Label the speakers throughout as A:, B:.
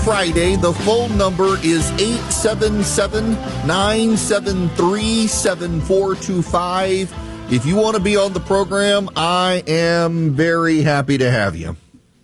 A: Friday. The phone number is 877-973-7425. If you want to be on the program, I am very happy to have you.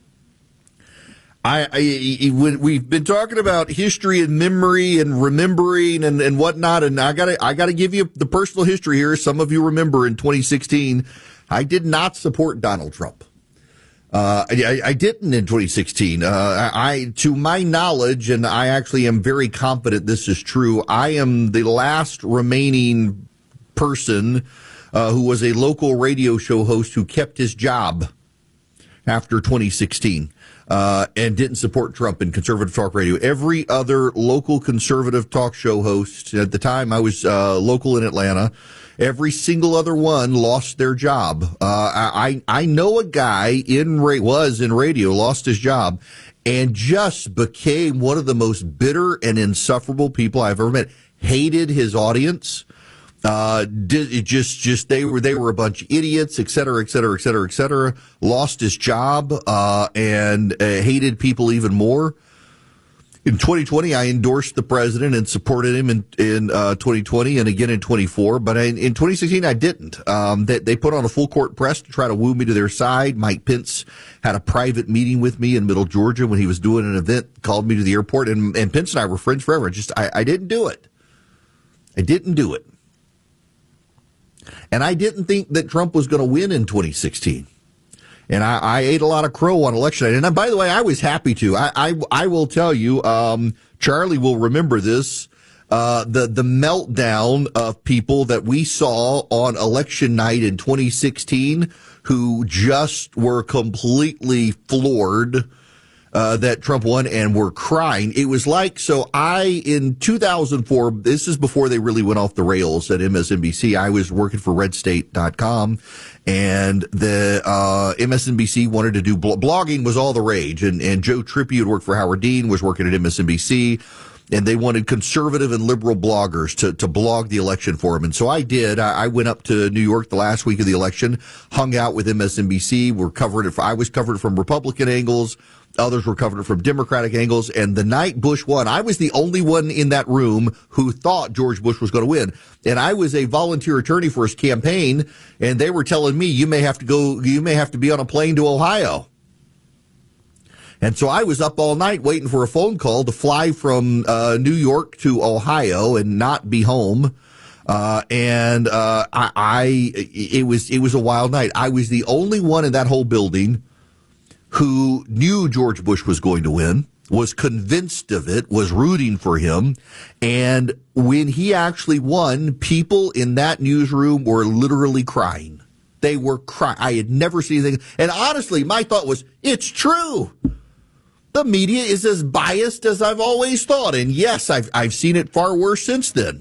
A: We've been talking about history and memory and remembering and whatnot, and I gotta give you the personal history here. Some of you remember in 2016, I did not support Donald Trump. I didn't in 2016. To my knowledge, and I actually am very confident this is true, I am the last remaining person who was a local radio show host who kept his job after 2016. And didn't support Trump in conservative talk radio. Every other local conservative talk show host, at the time I was local in Atlanta, every single other one lost their job. I know a guy was in radio, lost his job, and just became one of the most bitter and insufferable people I've ever met. Hated his audience. They were a bunch of idiots, et cetera, et cetera, et cetera, et cetera. Lost his job, and hated people even more. In 2020, I endorsed the president and supported him in 2020 and again in 24. But in 2016, I didn't. They put on a full court press to try to woo me to their side. Mike Pence had a private meeting with me in Middle Georgia when he was doing an event, called me to the airport, and Pence and I were friends forever. I didn't do it. I didn't do it. And I didn't think that Trump was going to win in 2016. And I ate a lot of crow on election night. And by the way, I was happy to. I will tell you, Charlie will remember this, the meltdown of people that we saw on election night in 2016 who just were completely floored that Trump won and were crying. It was like, in 2004, this is before they really went off the rails at MSNBC. I was working for redstate.com, and the MSNBC wanted to do blogging was all the rage. And Joe Trippi, who worked for Howard Dean, was working at MSNBC. And they wanted conservative and liberal bloggers to blog the election for them. And so I did. I went up to New York the last week of the election, hung out with MSNBC. I was covered from Republican angles. Others were covered from Democratic angles. And the night Bush won, I was the only one in that room who thought George Bush was going to win. And I was a volunteer attorney for his campaign. And they were telling me, you may have to be on a plane to Ohio. And so I was up all night waiting for a phone call to fly from New York to Ohio and not be home. It was a wild night. I was the only one in that whole building who knew George Bush was going to win, was convinced of it, was rooting for him. And when he actually won, people in that newsroom were literally crying. They were crying. I had never seen anything. And honestly, my thought was, it's true. The media is as biased as I've always thought. And yes, I've seen it far worse since then.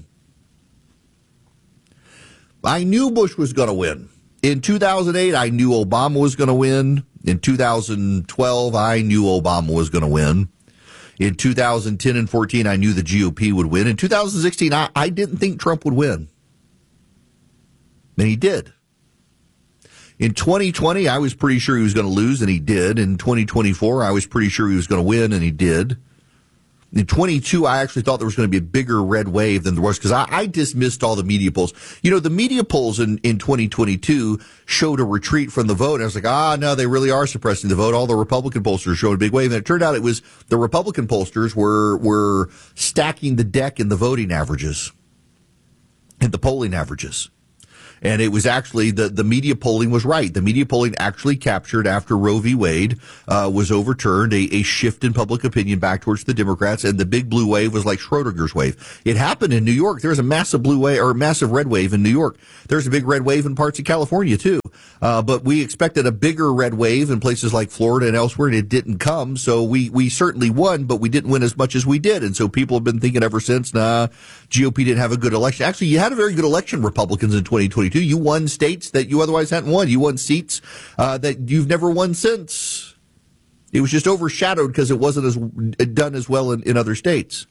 A: I knew Bush was going to win. In 2008, I knew Obama was going to win. In 2012, I knew Obama was going to win. In 2010 and 14, I knew the GOP would win. In 2016, I didn't think Trump would win. And he did. In 2020, I was pretty sure he was going to lose, and he did. In 2024, I was pretty sure he was going to win, and he did. In 22, I actually thought there was going to be a bigger red wave than there was, because I dismissed all the media polls. You know, the media polls in 2022 showed a retreat from the vote. And I was like, no, they really are suppressing the vote. All the Republican pollsters showed a big wave. And it turned out it was the Republican pollsters were stacking the deck in the voting averages and the polling averages. And it was actually, the media polling was right. The media polling actually captured, after Roe v. Wade was overturned, a shift in public opinion back towards the Democrats, and the big blue wave was like Schrodinger's wave. It happened in New York. There was a massive blue wave, or a massive red wave in New York. There's a big red wave in parts of California, too. But we expected a bigger red wave in places like Florida and elsewhere, and it didn't come. So we certainly won, but we didn't win as much as we did. And so people have been thinking ever since, GOP didn't have a good election. Actually, you had a very good election, Republicans, in 2022. You won states that you otherwise hadn't won. You won seats that you've never won since. It was just overshadowed because it wasn't done as well in other states.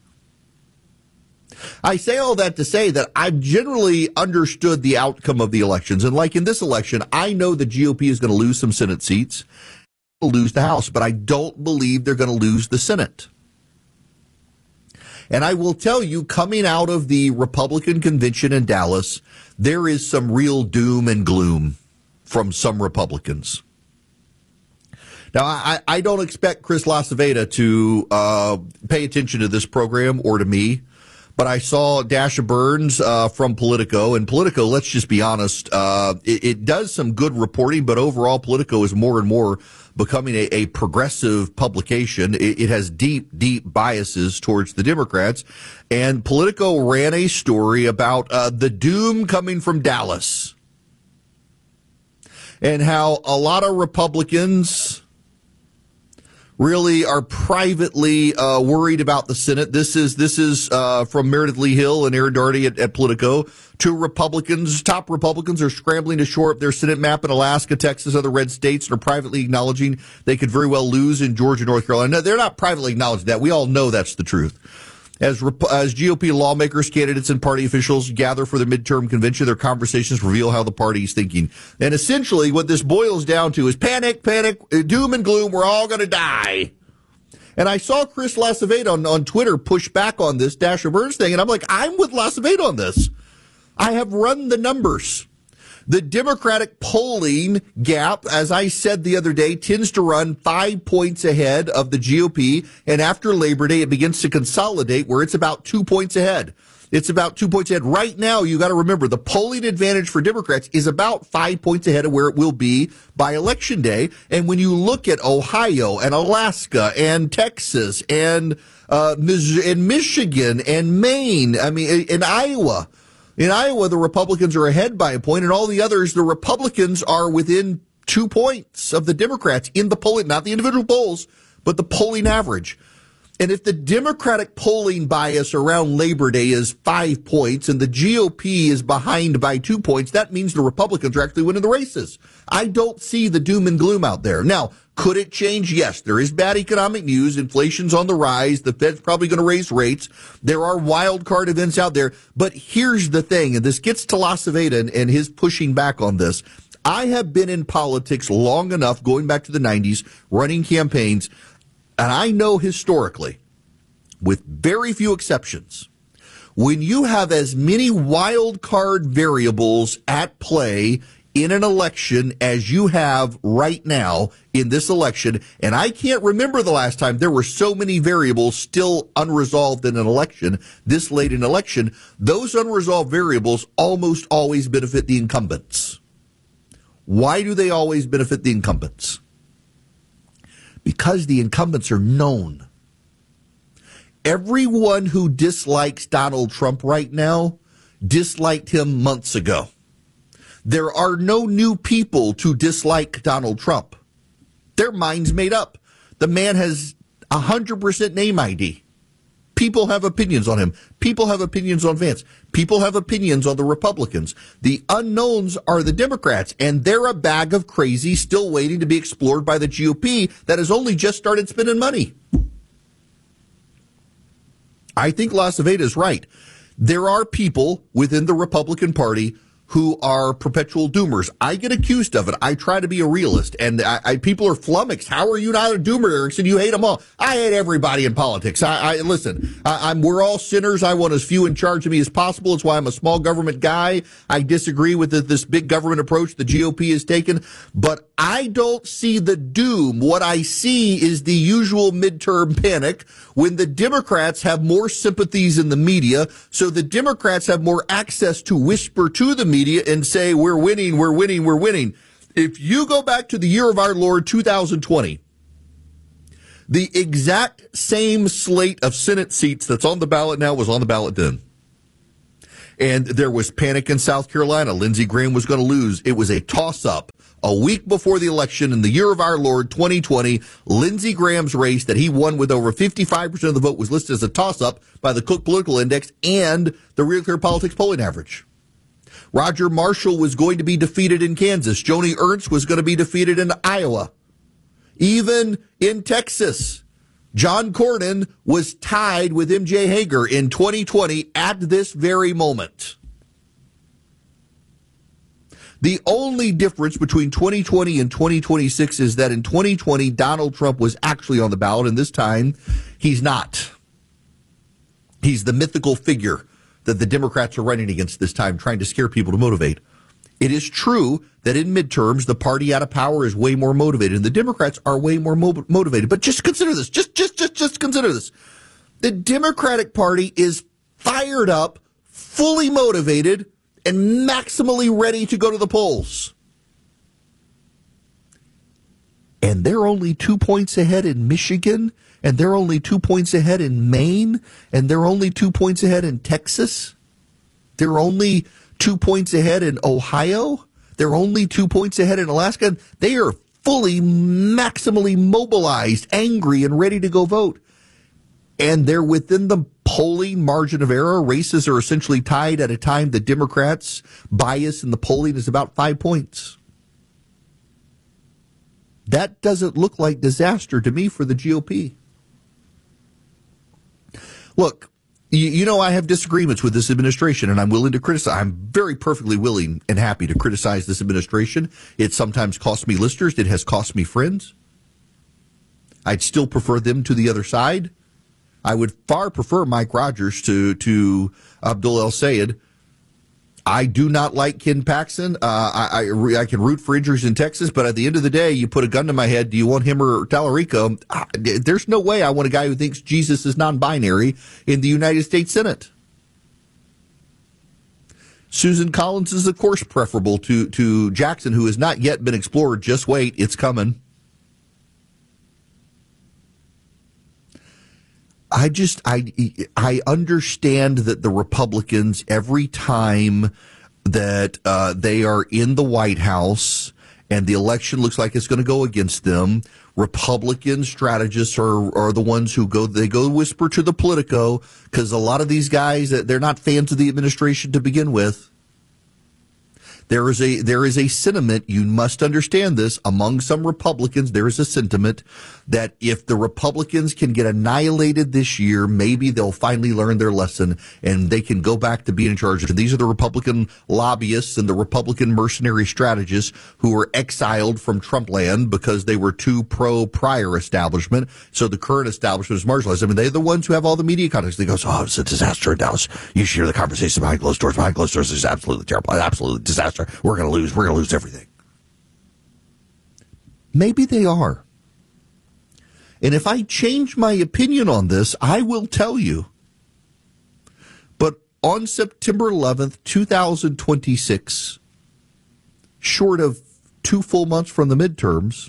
A: I say all that to say that I've generally understood the outcome of the elections. And like in this election, I know the GOP is going to lose some Senate seats, lose the House, but I don't believe they're going to lose the Senate. And I will tell you, coming out of the Republican convention in Dallas, there is some real doom and gloom from some Republicans. Now, I don't expect Chris LaCivita to pay attention to this program or to me, but I saw Dasha Burns from Politico, and Politico, let's just be honest, it does some good reporting, but overall Politico is more and more becoming a progressive publication. It has deep biases towards the Democrats, and Politico ran a story about the doom coming from Dallas and how a lot of Republicans really are privately worried about the Senate. This is from Meredith Lee Hill and Aaron Daugherty at Politico. Top Republicans are scrambling to shore up their Senate map in Alaska, Texas, other red states, and are privately acknowledging they could very well lose in Georgia, North Carolina. No, they're not privately acknowledging that. We all know that's the truth. As GOP lawmakers, candidates, and party officials gather for the midterm convention, their conversations reveal how the party is thinking. And essentially, what this boils down to is panic, doom and gloom. We're all going to die. And I saw Chris LaCivita on Twitter push back on this Dasha Burns thing, and I'm like, I'm with LaCivita on this. I have run the numbers. The Democratic polling gap, as I said the other day, tends to run 5 points ahead of the GOP. And after Labor Day, it begins to consolidate where it's about 2 points ahead. It's about 2 points ahead. Right now, you got to remember, the polling advantage for Democrats is about 5 points ahead of where it will be by Election Day. And when you look at Ohio and Alaska and Texas and Michigan and Maine, in Iowa, the Republicans are ahead by a point, and all the others, the Republicans are within 2 points of the Democrats in the polling, not the individual polls, but the polling average. And if the Democratic polling bias around Labor Day is 5 points and the GOP is behind by 2 points, that means the Republicans are actually winning the races. I don't see the doom and gloom out there. Now, could it change? Yes, there is bad economic news. Inflation's on the rise. The Fed's probably going to raise rates. There are wild card events out there. But here's the thing, and this gets to LaCivita and his pushing back on this. I have been in politics long enough, going back to the 90s, running campaigns, and I know historically, with very few exceptions, when you have as many wild card variables at play in an election as you have right now in this election, and I can't remember the last time there were so many variables still unresolved in an election, this late in election, those unresolved variables almost always benefit the incumbents. Why do they always benefit the incumbents? Because the incumbents are known. Everyone who dislikes Donald Trump right now disliked him months ago. There are no new people to dislike Donald Trump. Their mind's made up. The man has 100% name ID. People have opinions on him. People have opinions on Vance. People have opinions on the Republicans. The unknowns are the Democrats, and they're a bag of crazy still waiting to be explored by the GOP that has only just started spending money. I think LaCivita is right. There are people within the Republican Party who are perpetual doomers. I get accused of it. I try to be a realist, and people are flummoxed. How are you not a doomer, Erickson? You hate them all. I hate everybody in politics. Listen. We're all sinners. I want as few in charge of me as possible. It's why I'm a small government guy. I disagree with this big government approach the GOP has taken, but I don't see the doom. What I see is the usual midterm panic when the Democrats have more sympathies in the media, so the Democrats have more access to whisper to the media and say, we're winning, we're winning, we're winning. If you go back to the year of our Lord 2020, the exact same slate of Senate seats that's on the ballot now was on the ballot then. And there was panic in South Carolina. Lindsey Graham was going to lose. It was a toss-up. A week before the election in the year of our Lord 2020, Lindsey Graham's race that he won with over 55% of the vote was listed as a toss-up by the Cook Political Index and the Real Clear Politics polling average. Roger Marshall was going to be defeated in Kansas. Joni Ernst was going to be defeated in Iowa. Even in Texas, John Cornyn was tied with M.J. Hager in 2020 at this very moment. The only difference between 2020 and 2026 is that in 2020, Donald Trump was actually on the ballot, and this time he's not. He's the mythical figure that the Democrats are running against this time, trying to scare people to motivate. It is true that in midterms, the party out of power is way more motivated, and the Democrats are way more motivated. But just consider this. Just consider this. The Democratic Party is fired up, fully motivated, and maximally ready to go to the polls. And they're only 2 points ahead in Michigan, and they're only 2 points ahead in Maine, and they're only 2 points ahead in Texas. They're only 2 points ahead in Ohio. They're only 2 points ahead in Alaska. They are fully, maximally mobilized, angry, and ready to go vote. And they're within the polling margin of error. Races are essentially tied at a time the Democrats' bias in the polling is about 5 points. That doesn't look like disaster to me for the GOP. Look, you know I have disagreements with this administration, and I'm willing to criticize. I'm very perfectly willing and happy to criticize this administration. It sometimes costs me listeners. It has cost me friends. I'd still prefer them to the other side. I would far prefer Mike Rogers to Abdul El-Sayed. I do not like Ken Paxton. I can root for injuries in Texas, but at the end of the day, you put a gun to my head. Do you want him or Tallarico? There's no way I want a guy who thinks Jesus is non-binary in the United States Senate. Susan Collins is, of course, preferable to Jackson, who has not yet been explored. Just wait, it's coming. I understand that the Republicans, every time that they are in the White House and the election looks like it's going to go against them, Republican strategists are the ones who go whisper to the Politico, because a lot of these guys, they're not fans of the administration to begin with. There is a sentiment, you must understand this, among some Republicans, there is a sentiment that if the Republicans can get annihilated this year, maybe they'll finally learn their lesson and they can go back to being in charge. And these are the Republican lobbyists and the Republican mercenary strategists who were exiled from Trump land because they were too pro-prior establishment. So the current establishment is marginalized. I mean, they're the ones who have all the media context. They go, oh, it's a disaster in Dallas. You should hear the conversation behind closed doors. Behind closed doors is absolutely terrible. Absolutely disaster. We're going to lose. We're going to lose everything. Maybe they are. And if I change my opinion on this, I will tell you. But on September 11th, 2026, short of 2 full months from the midterms,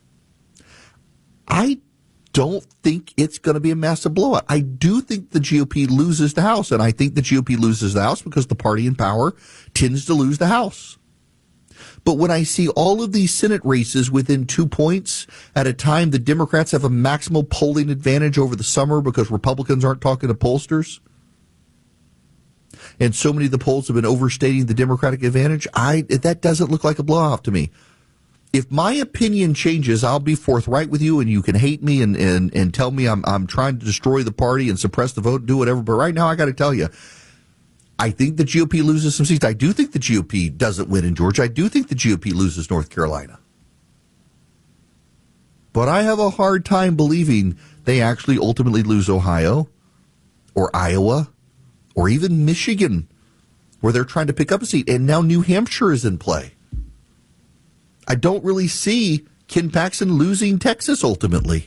A: I don't think it's going to be a massive blowout. I do think the GOP loses the House, and I think the GOP loses the House because the party in power tends to lose the House. But when I see all of these Senate races within 2 points at a time the Democrats have a maximal polling advantage over the summer because Republicans aren't talking to pollsters, and so many of the polls have been overstating the Democratic advantage, that doesn't look like a blowout to me. If my opinion changes, I'll be forthright with you, and you can hate me and tell me I'm trying to destroy the party and suppress the vote, do whatever. But right now, I got to tell you, I think the GOP loses some seats. I do think the GOP doesn't win in Georgia. I do think the GOP loses North Carolina. But I have a hard time believing they actually ultimately lose Ohio or Iowa or even Michigan, where they're trying to pick up a seat. And now New Hampshire is in play. I don't really see Ken Paxton losing Texas ultimately.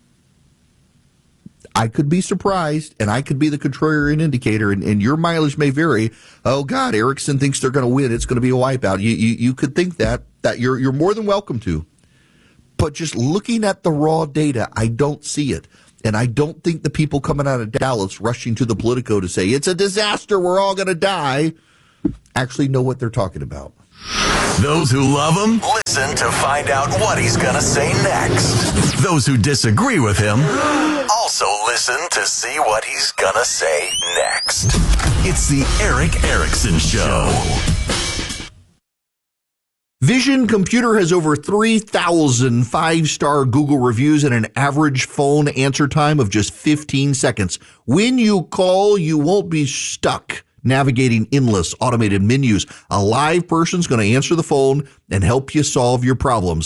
A: I could be surprised, and I could be the contrarian indicator, and your mileage may vary. Oh, God, Erickson thinks they're going to win. It's going to be a wipeout. You could think that you're more than welcome to. But just looking at the raw data, I don't see it. And I don't think the people coming out of Dallas rushing to the Politico to say, it's a disaster, we're all going to die, actually know what they're talking about.
B: Those who love him, listen to find out what he's going to say next. Those who disagree with him, also listen to see what he's going to say next. It's the Erick Erickson Show.
A: Vision Computer has over 3,000 five-star Google reviews and an average phone answer time of just 15 seconds. When you call, you won't be stuck navigating endless automated menus. A live person's going to answer the phone and help you solve your problems.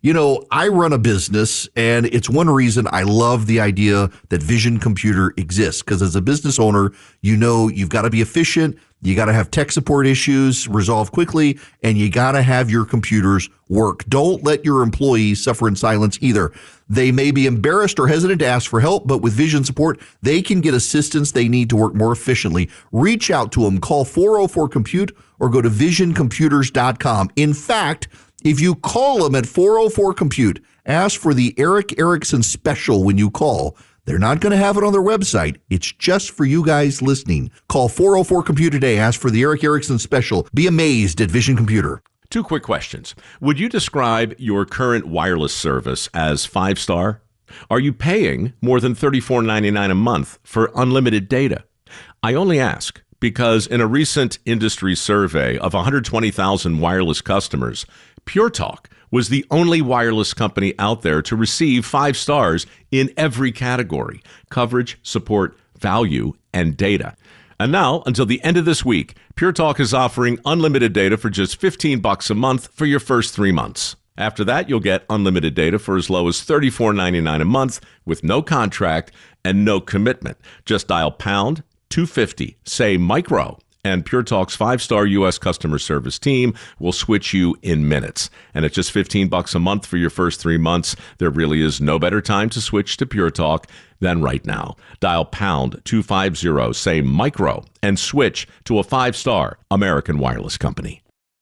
A: You know, I run a business, and it's one reason I love the idea that Vision Computer exists, because as a business owner, you know you've got to be efficient, you got to have tech support issues resolved quickly, and you got to have your computers work. Don't let your employees suffer in silence either. They may be embarrassed or hesitant to ask for help, but with Vision support, they can get assistance they need to work more efficiently. Reach out to them. Call 404-COMPUTE or go to visioncomputers.com. In fact, if you call them at 404-COMPUTE, ask for the Eric Erickson special when you call. They're not going to have it on their website. It's just for you guys listening. Call 404-COMPUTE today. Ask for the Eric Erickson special. Be amazed at Vision Computer.
C: 2 quick questions. Would you describe your current wireless service as 5-star? Are you paying more than $34.99 a month for unlimited data? I only ask because in a recent industry survey of 120,000 wireless customers, Pure Talk was the only wireless company out there to receive 5 stars in every category: coverage, support, value, and data. And now, until the end of this week, Pure Talk is offering unlimited data for just $15 a month for your first 3 months. After that, you'll get unlimited data for as low as $34.99 a month with no contract and no commitment. Just dial pound 250, say micro, and Pure Talk's 5-star U.S. customer service team will switch you in minutes. And at just $15 a month for your first 3 months, there really is no better time to switch to Pure Talk than right now. Dial pound 250, say micro, and switch to a 5-star American wireless company.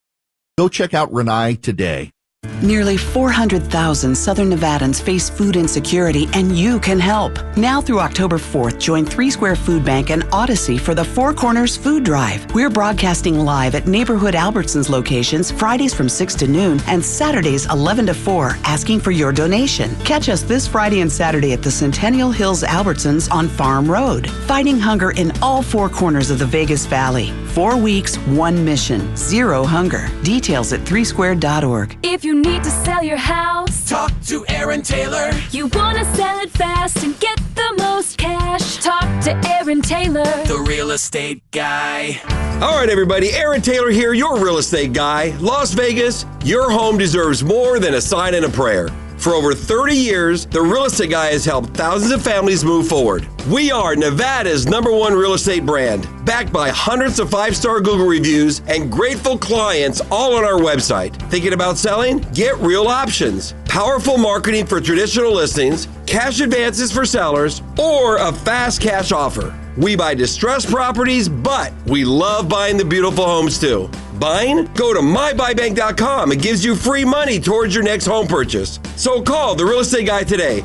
A: Go check out Renai today.
D: Nearly 400,000 Southern Nevadans face food insecurity, and you can help. Now through October 4th, join 3 Square Food Bank and Odyssey for the Four Corners Food Drive. We're broadcasting live at neighborhood Albertsons locations Fridays from 6 to noon and Saturdays 11 to 4, asking for your donation. Catch us this Friday and Saturday at the Centennial Hills Albertsons on Farm Road. Fighting hunger in all 4 corners of the Vegas Valley. 4 weeks, 1 mission, 0 hunger. Details at 3square.org.
E: If you need to sell your house,
F: talk to Aaron Taylor.
E: You want to sell it fast and get the most cash, talk to Aaron Taylor,
F: the real estate guy.
G: All right, everybody, Aaron Taylor here, your real estate guy. Las Vegas, your home deserves more than a sign and a prayer. For over 30 years, the Real Estate Guy has helped thousands of families move forward. We are Nevada's #1 real estate brand, backed by hundreds of 5-star Google reviews and grateful clients all on our website. Thinking about selling? Get real options. Powerful marketing for traditional listings, cash advances for sellers, or a fast cash offer. We buy distressed properties, but we love buying the beautiful homes too. Buying? Go to mybuybank.com. It gives you free money towards your next home purchase. So call the Real Estate Guy today,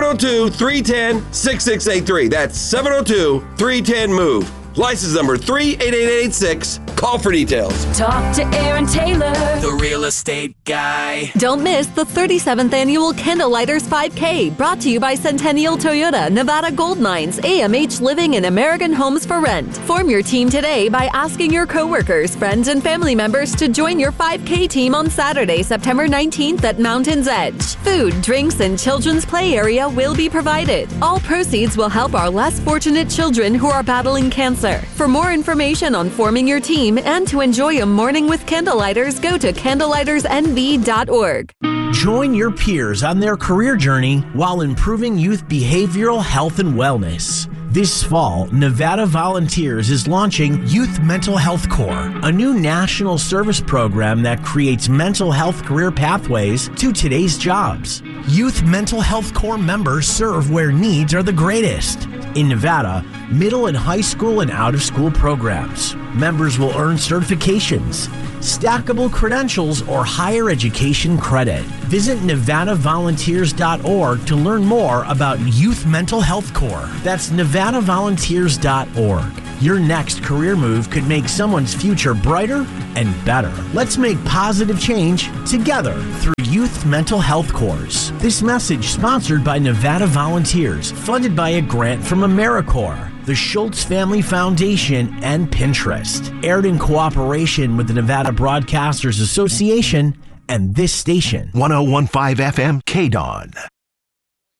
G: 702-310-6683. That's 702-310-MOVE. License number 38886. Call for details.
E: talk to Aaron Taylor,
F: the real estate guy.
H: Don't miss the 37th Annual Candlelighters 5K, brought to you by Centennial Toyota, Nevada Gold Mines, AMH Living, and American Homes for Rent. Form your team today by asking your coworkers, friends, and family members to join your 5K team on Saturday, September 19th at Mountain's Edge. Food, drinks, and children's play area will be provided. All proceeds will help our less fortunate children who are battling cancer. For more information on forming your team and to enjoy a morning with Candlelighters, go to candlelightersnv.org.
I: Join your peers on their career journey while improving youth behavioral health and wellness. This fall, Nevada Volunteers is launching Youth Mental Health Corps, a new national service program that creates mental health career pathways to today's jobs. Youth Mental Health Corps members serve where needs are the greatest. In Nevada, middle and high school and out-of-school programs. Members will earn certifications, stackable credentials, or higher education credit. Visit NevadaVolunteers.org to learn more about Youth Mental Health Corps. That's NevadaVolunteers.org. Your next career move could make someone's future brighter and better. Let's make positive change together through Youth Mental Health Corps. This message sponsored by Nevada Volunteers, funded by a grant from AmeriCorps, the Schultz Family Foundation, and Pinterest. Aired in cooperation with the Nevada Broadcasters Association and this station.
B: 1015 FM, KDON.